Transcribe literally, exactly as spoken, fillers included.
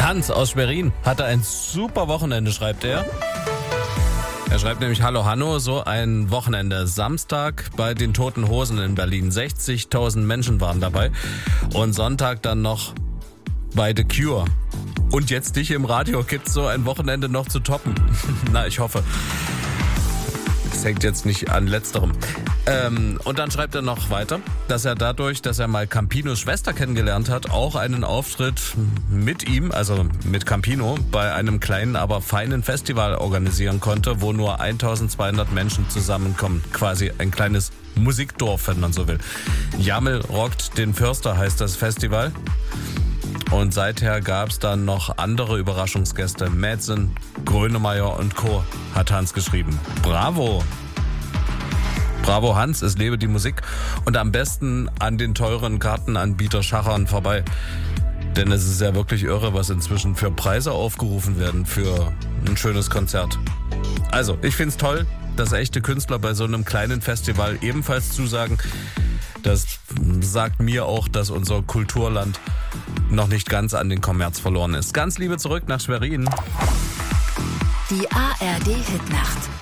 Hans aus Schwerin hatte ein super Wochenende, schreibt er. Er schreibt nämlich: Hallo Hanno, so ein Wochenende. Samstag bei den Toten Hosen in Berlin. sechzigtausend Menschen waren dabei. Und Sonntag dann noch bei The Cure. Und jetzt dich im Radio. Gibt's so ein Wochenende noch zu toppen? Na, ich hoffe. Das hängt jetzt nicht an letzterem. Ähm, und dann schreibt er noch weiter, dass er dadurch, dass er mal Campinos Schwester kennengelernt hat, auch einen Auftritt mit ihm, also mit Campino, bei einem kleinen, aber feinen Festival organisieren konnte, wo nur eintausendzweihundert Menschen zusammenkommen. Quasi ein kleines Musikdorf, wenn man so will. Jamel rockt den Förster heißt das Festival. Und seither gab es dann noch andere Überraschungsgäste. Madsen, Grönemeyer und Co. hat Hans geschrieben. Bravo! Bravo Hans, es lebe die Musik. Und am besten an den teuren Kartenanbieter Schachern vorbei. Denn es ist ja wirklich irre, was inzwischen für Preise aufgerufen werden für ein schönes Konzert. Also, ich find's toll, dass echte Künstler bei so einem kleinen Festival ebenfalls zusagen. Das sagt mir auch, dass unser Kulturland noch nicht ganz an den Kommerz verloren ist. Ganz Liebe zurück nach Schwerin. Die A R D Hitnacht.